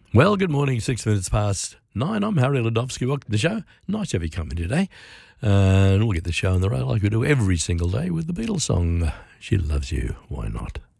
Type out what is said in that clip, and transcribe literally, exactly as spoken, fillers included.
Well, good morning, six minutes past nine. I'm Harry Ladovsky. Welcome to the show. Nice to have you company today. Uh, and we'll get the show on the road like we do every single day with the Beatles song, She Loves You, Why Not?